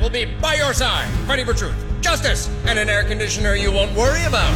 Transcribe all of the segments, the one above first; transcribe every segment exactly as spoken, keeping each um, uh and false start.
will be by your side, fighting for truth, justice, and an air conditioner you won't worry about.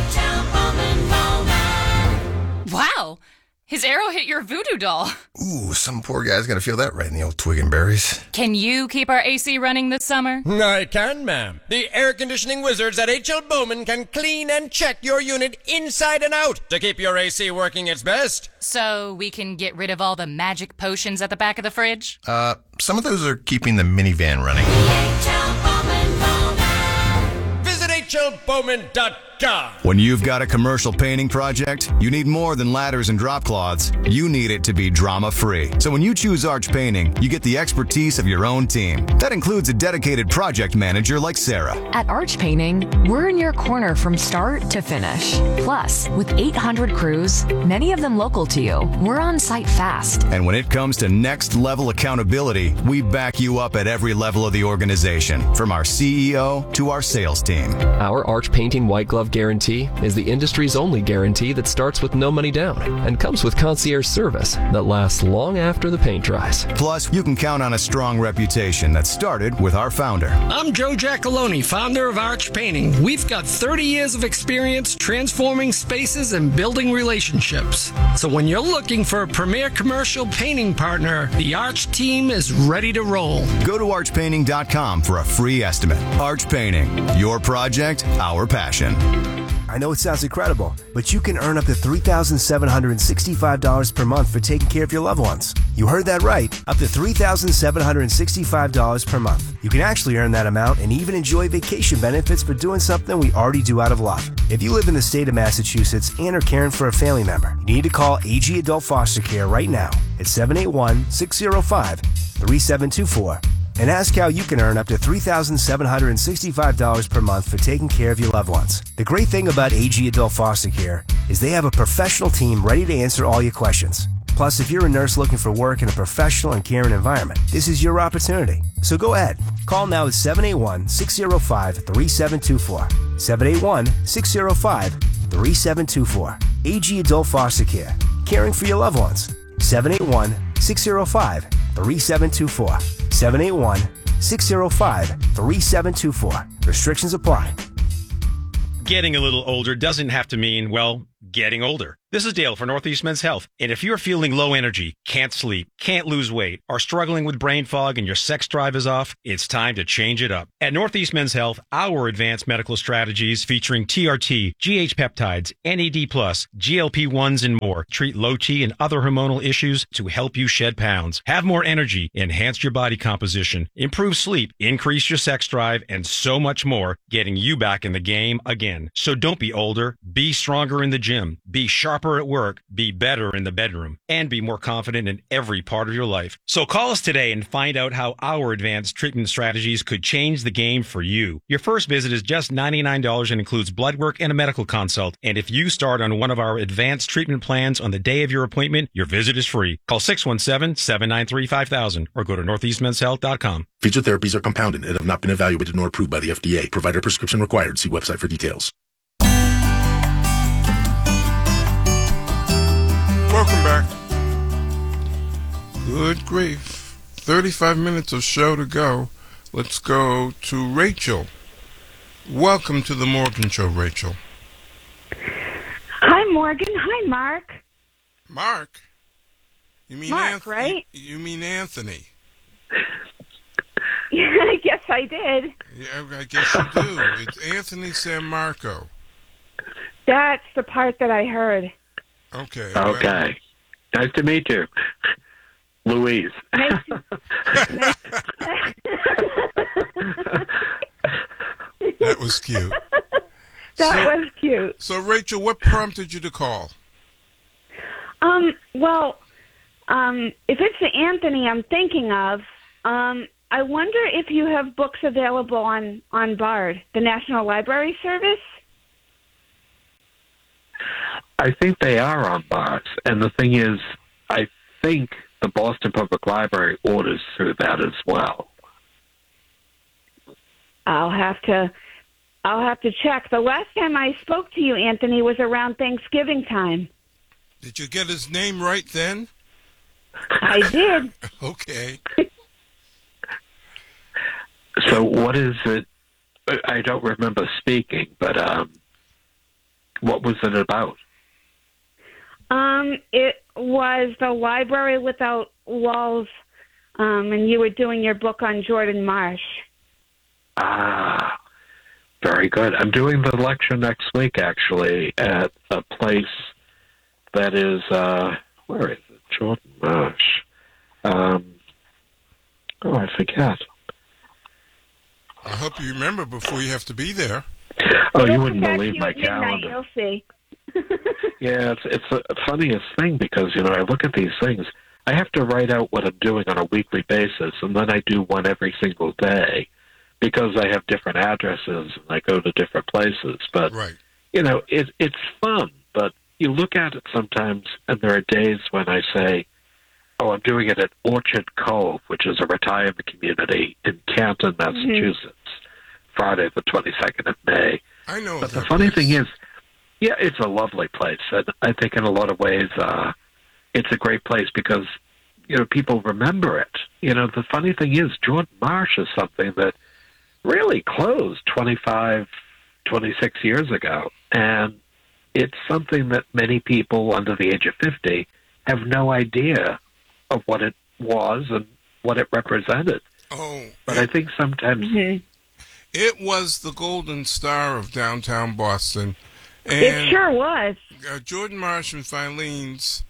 Wow! His arrow hit your voodoo doll. Ooh, some poor guy's gonna feel that right in the old twig and berries. Can you keep our A C running this summer? I can, ma'am. The air conditioning wizards at H L Bowman can clean and check your unit inside and out to keep your A C working its best. So we can get rid of all the magic potions at the back of the fridge? Uh, some of those are keeping the minivan running. Visit H L Bowman dot com. When you've got a commercial painting project, you need more than ladders and drop cloths. You need it to be drama-free. So when you choose Arch Painting, you get the expertise of your own team. That includes a dedicated project manager like Sarah. At Arch Painting, we're in your corner from start to finish. Plus, with eight hundred crews, many of them local to you, we're on site fast. And when it comes to next-level accountability, we back you up at every level of the organization, from our C E O to our sales team. Our Arch Painting White Glove Guarantee is the industry's only guarantee that starts with no money down and comes with concierge service that lasts long after the paint dries. Plus, you can count on a strong reputation that started with our founder. I'm Joe Giacalone, founder of Arch Painting. We've got thirty years of experience transforming spaces and building relationships. So when you're looking for a premier commercial painting partner, the Arch team is ready to roll. Go to arch painting dot com for a free estimate. Arch Painting, your project, our passion. I know it sounds incredible, but you can earn up to three thousand seven hundred sixty-five dollars per month for taking care of your loved ones. You heard that right, up to three thousand seven hundred sixty-five dollars per month. You can actually earn that amount and even enjoy vacation benefits for doing something we already do out of love. If you live in the state of Massachusetts and are caring for a family member, you need to call A G Adult Foster Care right now at seven eight one, six zero five, three seven two four. And ask how you can earn up to three thousand seven hundred sixty-five dollars per month for taking care of your loved ones. The great thing about A G Adult Foster Care is they have a professional team ready to answer all your questions. Plus, if you're a nurse looking for work in a professional and caring environment, this is your opportunity. So go ahead. Call now at seven eight one, six zero five, three seven two four. seven eight one, six zero five, three seven two four. A G Adult Foster Care. Caring for your loved ones. seven eight one, six zero five, three seven two four. seven eight one, six zero five, three seven two four. Restrictions apply. Getting a little older doesn't have to mean, well, getting older. This is Dale for Northeast Men's Health. And if you're feeling low energy, can't sleep, can't lose weight, are struggling with brain fog and your sex drive is off, it's time to change it up. At Northeast Men's Health, our advanced medical strategies featuring T R T, G H peptides, N A D plus, G L P ones, and more treat low T and other hormonal issues to help you shed pounds, have more energy, enhance your body composition, improve sleep, increase your sex drive, and so much more, getting you back in the game again. So don't be older, be stronger in the gym, be sharper at work, be better in the bedroom, and be more confident in every part of your life. So call us today and find out how our advanced treatment strategies could change the game for you. Your first visit is just ninety-nine dollars and includes blood work and a medical consult. And if you start on one of our advanced treatment plans on the day of your appointment, your visit is free. Call six one seven, seven nine three, five thousand or go to northeast men's health dot com. Featured therapies are compounded and have not been evaluated nor approved by the F D A. Provider prescription required. See website for details. Welcome back. Good grief. thirty-five minutes of show to go. Let's go to Rachel. Welcome to the Morgan Show, Rachel. Hi, Morgan. Hi, Mark. Mark? You mean Mark, Anth- right? You, you mean Anthony. I guess I did. Yeah, I guess you do. It's Anthony San Marco. That's the part that I heard. Okay. Okay. Well. Nice to meet you. Louise. Nice to- That was cute. That so, was cute. So, Rachel, what prompted you to call? Um, well, um, if it's the Anthony I'm thinking of, um, I wonder if you have books available on, on BARD, the National Library Service? I think they are on BARD. And the thing is, I think the Boston Public Library orders through that as well. I'll have to I'll have to check. The last time I spoke to you, Anthony, was around Thanksgiving time. Did you get his name right then? I did. Okay. So So what is it? I don't remember speaking, but um, what was it about? Um, it was the Library Without Walls, um, and you were doing your book on Jordan Marsh. Ah, very good. I'm doing the lecture next week, actually, at a place that is, uh, where is it? Jordan Marsh. Um, oh, I forget. I hope you remember before you have to be there. Oh, you wouldn't believe my calendar. You'll see. Yeah, it's it's the funniest thing because, you know, I look at these things. I have to write out what I'm doing on a weekly basis, and then I do one every single day because I have different addresses and I go to different places. But, right. you know, it, it's fun, but you look at it sometimes, and there are days when I say, oh, I'm doing it at Orchard Cove, which is a retirement community in Canton, Massachusetts, mm-hmm. Friday the twenty-second of May. I know. But the funny place. thing is, yeah, it's a lovely place. And I think in a lot of ways uh, it's a great place because, you know, people remember it. You know, the funny thing is Jordan Marsh is something that really closed twenty-five, twenty-six years ago. And it's something that many people under the age of fifty have no idea of what it was and what it represented. Oh, but it, I think sometimes... Mm-hmm. It was the golden star of downtown Boston. And, it sure was. Uh, Jordan Marsh and Filene's,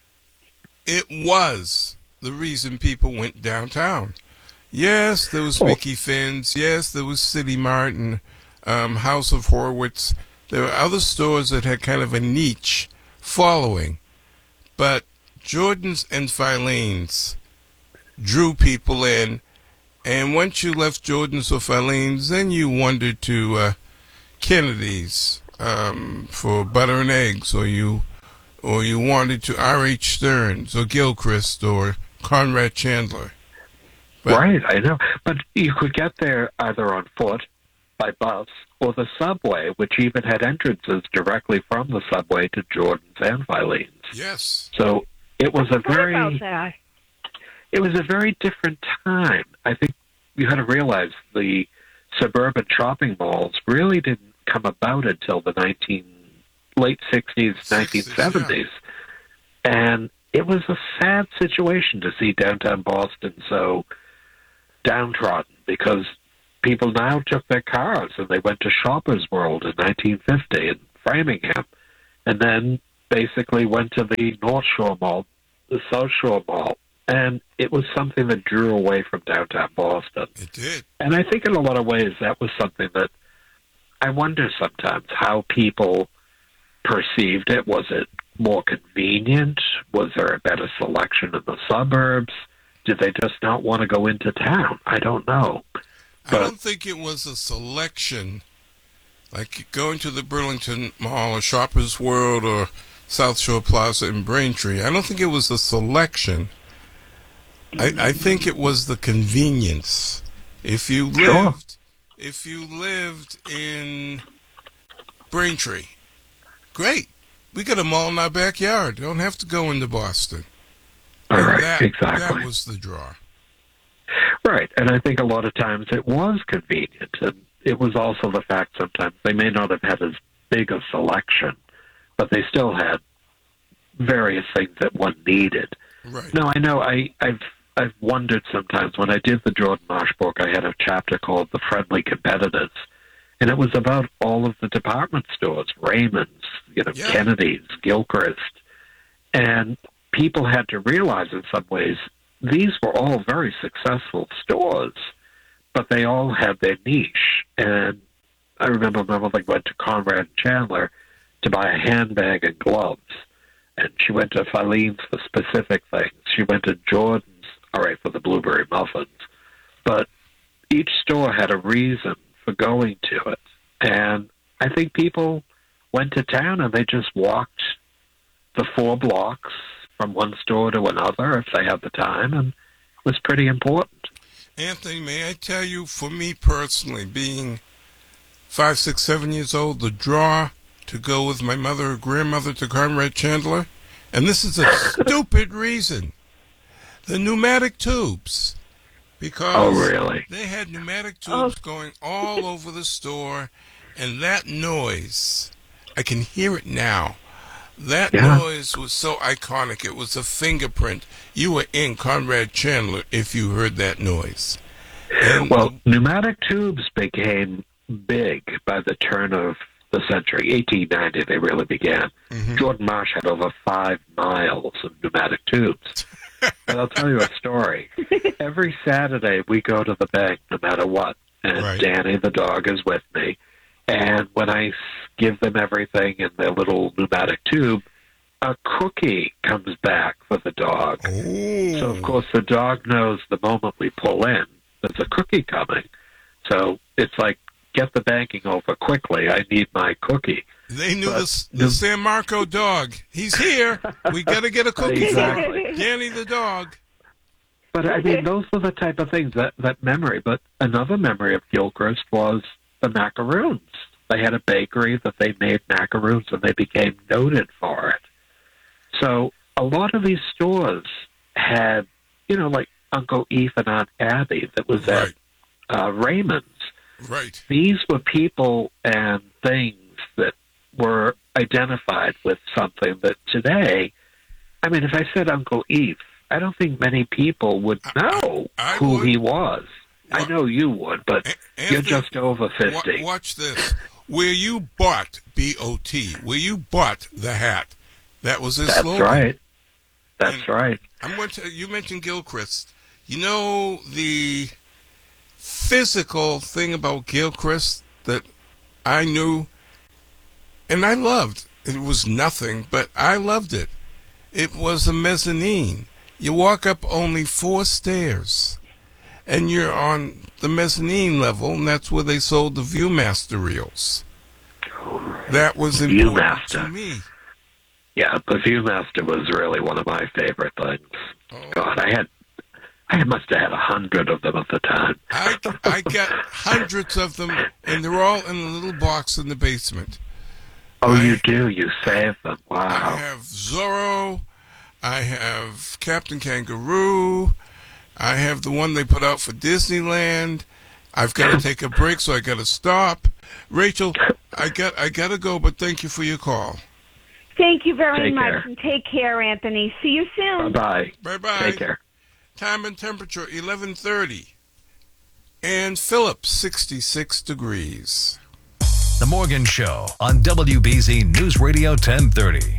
it was the reason people went downtown. Yes, there was oh. Mickey Finn's. Yes, there was City Mart and um, House of Horowitz. There were other stores that had kind of a niche following. But Jordan's and Filene's drew people in. And once you left Jordan's or Filene's, then you wandered to uh, Kennedy's um, for butter and eggs, or you or you wandered to R H Stearns or Gilchrist or Conrad Chandler. But, right, I know. But you could get there either on foot, by bus, or the subway, which even had entrances directly from the subway to Jordan's and Filene's. Yes. So it was a very... What about that? It was a very different time. I think you had to realize the suburban shopping malls really didn't come about until the nineteen late sixties, nineteen seventies. Yeah. And it was a sad situation to see downtown Boston so downtrodden because people now took their cars and they went to Shoppers World in nineteen fifty in Framingham and then basically went to the North Shore Mall, the South Shore Mall. And it was something that drew away from downtown Boston. It did. And I think in a lot of ways that was something that I wonder sometimes how people perceived it. Was it more convenient? Was there a better selection in the suburbs? Did they just not want to go into town? I don't know. But I don't think it was a selection. Like going to the Burlington Mall or Shoppers World or South Shore Plaza in Braintree. I don't think it was a selection. I, I think it was the convenience. If you lived, sure. if you lived in Braintree, great. We got a mall in our backyard. Don't have to go into Boston. All right, that, exactly. That was the draw. Right, and I think a lot of times it was convenient, and it was also the fact sometimes they may not have had as big a selection, but they still had various things that one needed. Right. No, I know. I, I've I've wondered sometimes when I did the Jordan Marsh book, I had a chapter called The Friendly Competitors, and it was about all of the department stores, Raymond's, you know, yeah. Kennedy's, Gilchrist, and people had to realize in some ways these were all very successful stores, but they all had their niche. And I remember my mother went to Conrad Chandler to buy a handbag and gloves, and she went to Filene's for specific things. She went to Jordan's, all right, for the blueberry muffins. But each store had a reason for going to it. And I think people went to town and they just walked the four blocks from one store to another if they had the time, and it was pretty important. Anthony, may I tell you, for me personally, being five, six, seven years old, the draw to go with my mother or grandmother to Conrad Chandler, and this is a stupid reason. The pneumatic tubes. Because oh, really? They had pneumatic tubes Oh. going all over the store, and that noise, I can hear it now. That Yeah. noise was so iconic. It was a fingerprint. You were in Conrad Chandler if you heard that noise. And Well, pneumatic tubes became big by the turn of the century. eighteen ninety, they really began. Mhm. Jordan Marsh had over five miles of pneumatic tubes. But I'll tell you a story. Every Saturday, we go to the bank, no matter what. And Right. Danny, the dog, is with me. And when I s- give them everything in their little pneumatic tube, a cookie comes back for the dog. Oh. So, of course, the dog knows the moment we pull in, there's a cookie coming. So it's like, get the banking over quickly. I need my cookie. They knew But the, the San Marco dog. He's here. We got to get a cookie Exactly. for Danny the dog. But, I mean, those were the type of things, that, that memory. But another memory of Gilchrist was the macaroons. They had a bakery that they made macaroons, and they became noted for it. So a lot of these stores had, you know, like Uncle Eve and Aunt Abby that was at uh, Raymond's. Right. These were people and things that were identified with something that today, I mean, if I said Uncle Eve, I don't think many people would know I who would. he was. I know you would, but you're Anthony, just over wa- fifty. watch this. Where you bought, B O T, where you bought the hat, that was his That's slogan. right. That's And right. I'm going to, you mentioned Gilchrist. You know the physical thing about Gilchrist that I knew and I loved. It was nothing, but I loved it. It was a mezzanine. You walk up only four stairs, and you're on the mezzanine level, and that's where they sold the Viewmaster reels. That was important Viewmaster. to me. Yeah, the Viewmaster was really one of my favorite things. Oh. God, I had, I must have had a hundred of them at the time. I, I got hundreds of them, and they're all in a little box in the basement. Oh, I- you do? You save them? I Wow. have Zorro. I have Captain Kangaroo. I have the one they put out for Disneyland. I've got to take a break, so I got to stop. Rachel, I got I got to go, but thank you for your call. Thank you very Take much, care. and take care, Anthony. See you soon. Bye-bye. Bye-bye. Take care. Time and temperature, eleven thirty. And Phillips, sixty-six degrees. The Morgan Show on W B Z News Radio ten thirty.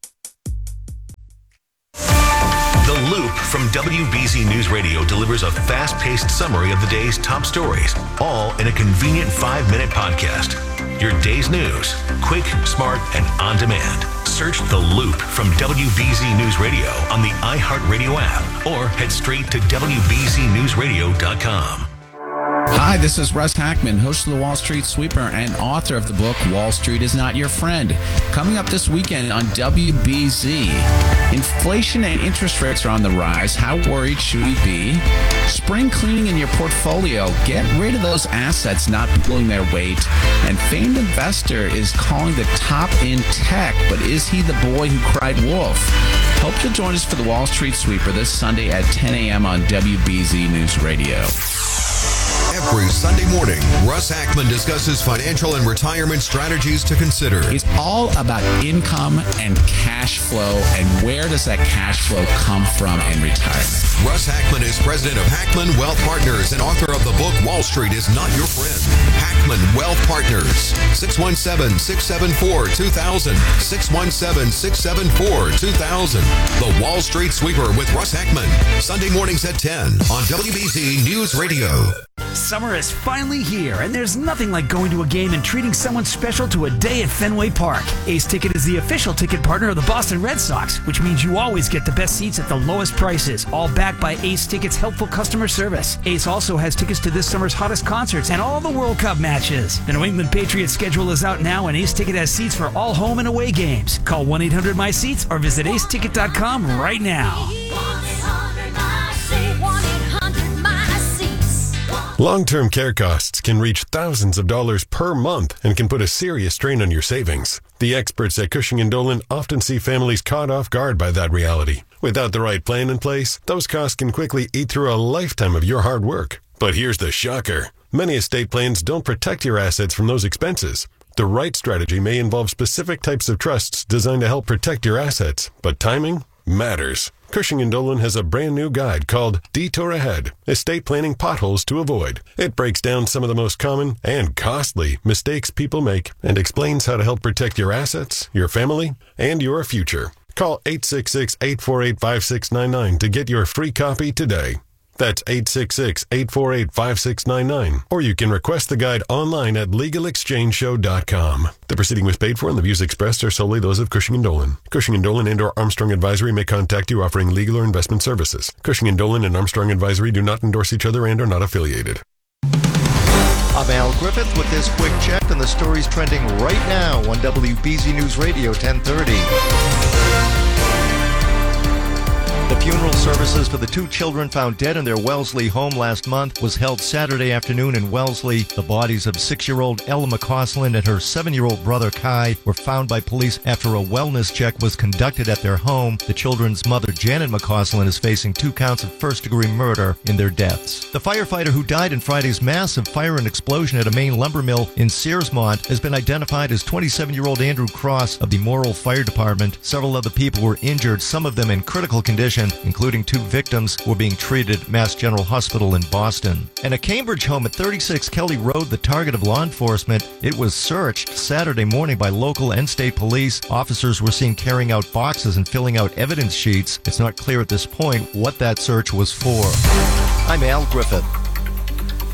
The Loop from W B Z News Radio delivers a fast-paced summary of the day's top stories, all in a convenient five-minute podcast. Your day's news, quick, smart, and on demand. Search The Loop from W B Z News Radio on the iHeartRadio app or head straight to W B Z news radio dot com. Hi, this is Russ Hackman, host of the Wall Street Sweeper and author of the book Wall Street is Not Your Friend. Coming up this weekend on W B Z, inflation and interest rates are on the rise. How worried should we be? Spring cleaning in your portfolio. Get rid of those assets not pulling their weight. And famed investor is calling the top in tech, but is he the boy who cried wolf? Hope you'll join us for the Wall Street Sweeper this Sunday at ten a.m. on W B Z News Radio. Every Sunday morning, Russ Hackman discusses financial and retirement strategies to consider. It's all about income and cash flow and where does that cash flow come from in retirement. Russ Hackman is president of Hackman Wealth Partners and author of the book Wall Street is Not Your Friend. Hackman Wealth Partners. six one seven, six seven four, two thousand. six one seven, six seven four, two thousand. The Wall Street Sweeper with Russ Hackman. Sunday mornings at ten on W B Z News Radio. Summer is finally here, and there's nothing like going to a game and treating someone special to a day at Fenway Park. Ace Ticket is the official ticket partner of the Boston Red Sox, which means you always get the best seats at the lowest prices, all backed by Ace Ticket's helpful customer service. Ace also has tickets to this summer's hottest concerts and all the World Cup matches. The New England Patriots schedule is out now, and Ace Ticket has seats for all home and away games. Call one eight hundred my seats or visit ace ticket dot com right now. Long-term care costs can reach thousands of dollars per month and can put a serious strain on your savings. The experts at Cushing and Dolan often see families caught off guard by that reality. Without the right plan in place, those costs can quickly eat through a lifetime of your hard work. But here's the shocker. Many estate plans don't protect your assets from those expenses. The right strategy may involve specific types of trusts designed to help protect your assets, but timing matters. Cushing and Dolan has a brand new guide called Detour Ahead, Estate Planning Potholes to Avoid. It breaks down some of the most common and costly mistakes people make and explains how to help protect your assets, your family, and your future. Call eight six six, eight four eight, five six nine nine to get your free copy today. That's eight six six, eight four eight, five six nine nine. Or you can request the guide online at legal exchange show dot com. The proceeding was paid for and the views expressed are solely those of Cushing and Dolan. Cushing and Dolan and or Armstrong Advisory may contact you offering legal or investment services. Cushing and Dolan and Armstrong Advisory do not endorse each other and are not affiliated. I'm Al Griffith with this quick check on the stories trending right now on W B Z News Radio ten thirty. The funeral services for the two children found dead in their Wellesley home last month was held Saturday afternoon in Wellesley. The bodies of six-year-old Ella McCausland and her seven-year-old brother Kai were found by police after a wellness check was conducted at their home. The children's mother, Janet McCausland, is facing two counts of first-degree murder in their deaths. The firefighter who died in Friday's massive fire and explosion at a Maine lumber mill in Searsmont has been identified as twenty-seven-year-old Andrew Cross of the Morrill Fire Department. Several other people were injured, some of them in critical condition, including two victims who were being treated at Mass General Hospital in Boston. And a Cambridge home at thirty-six Kelly Road, the target of law enforcement. It was searched Saturday morning by local and state police. Officers were seen carrying out boxes and filling out evidence sheets. It's not clear at this point what that search was for. I'm Al Griffith.